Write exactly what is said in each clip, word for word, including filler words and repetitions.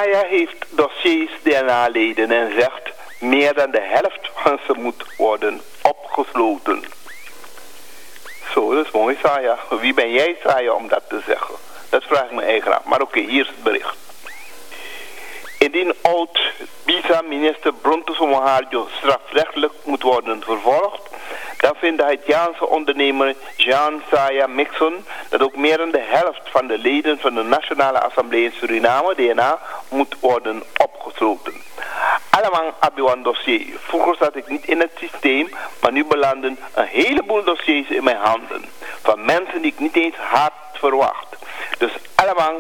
Saya heeft dossiers D N A-leden en zegt meer dan de helft van ze moet worden opgesloten. Zo, dat is mooi, Saya. Wie ben jij, Saya, om dat te zeggen? Dat vraag ik me eigenlijk af. Maar oké, okay, hier is het bericht. Indien oud-Bisa-minister Bronto Somoharjo strafrechtelijk moet worden vervolgd, dan vindt de Haitiaanse ondernemer Jean Saya Mixon dat ook meer dan de helft van de leden van de Nationale Assemblée in Suriname, D N A, moet worden opgesloten. Allemaal Abiwan dossier. Vroeger zat ik niet in het systeem, maar nu belanden een heleboel dossiers in mijn handen. Van mensen die ik niet eens had verwacht. Dus allemaal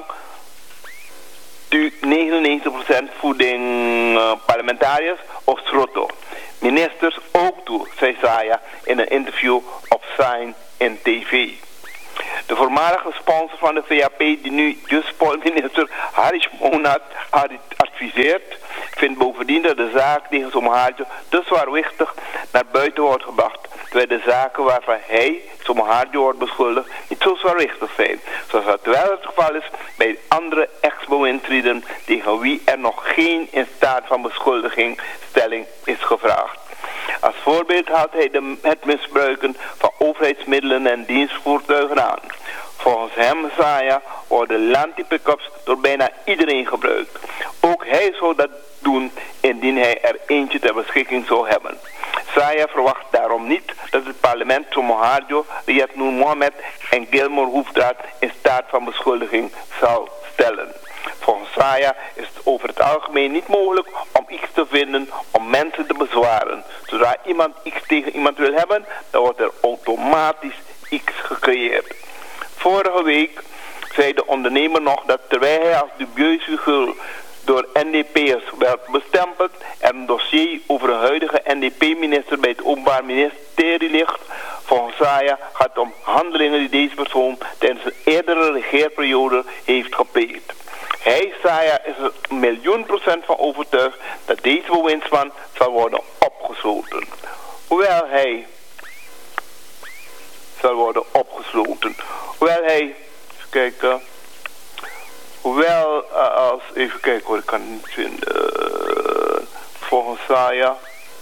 negenennegentig procent voeding uh, parlementariërs of schrotto. Ministers ook toe, zei Saya in een interview op Sign in T V. De voormalige sponsor van de V A P, die nu justpoliminister Harish Monat adviseert, vindt bovendien dat de zaak tegen Somoharjo te zwaarwichtig naar buiten wordt gebracht, terwijl de zaken waarvan hij, Somoharjo, wordt beschuldigd, niet zo zwaarwichtig zijn, zoals dat wel het geval is bij andere ex-bewindslieden tegen wie er nog geen in staat van beschuldigingstelling is gevraagd. Als voorbeeld haalt hij de, het misbruiken van overheidsmiddelen en dienstvoertuigen aan. Volgens hem, Saya, worden lanti-pick-ups door bijna iedereen gebruikt. Ook hij zou dat doen indien hij er eentje ter beschikking zou hebben. Saya verwacht daarom niet dat het parlement Somoharjo, Riyad Noor Mohammed en Gilmore Hoefdraad in staat van beschuldiging zal stellen. Volgens Saya is het over het algemeen niet mogelijk om iets te vinden om mensen te bezwaren. Zodra iemand iets tegen iemand wil hebben, dan wordt er automatisch iets gecreëerd. Vorige week zei de ondernemer nog dat terwijl hij als dubieus figuur door N D P'ers werd bestempeld, er een dossier over een huidige N D P-minister bij het Openbaar Ministerie ligt. Volgens Saya gaat het om handelingen die deze persoon tijdens een eerdere regeerperiode heeft gepleegd. Hij, Saya, is er een miljoen procent van overtuigd dat deze bewindsman zal worden opgesloten. Hoewel hij zal worden opgesloten. Hoewel hij, even kijken, hoewel uh, als, even kijken hoor, ik kan het niet vinden, uh, volgens Saya,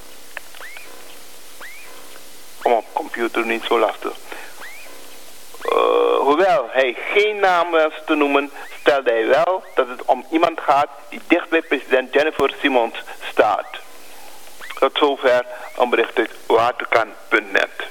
kom op, computer niet zo lastig. Uh, hoewel hij geen naam was te noemen, stelde hij wel dat het om iemand gaat die dicht bij president Jennifer Simons staat. Tot zover een bericht uit waterkan punt net.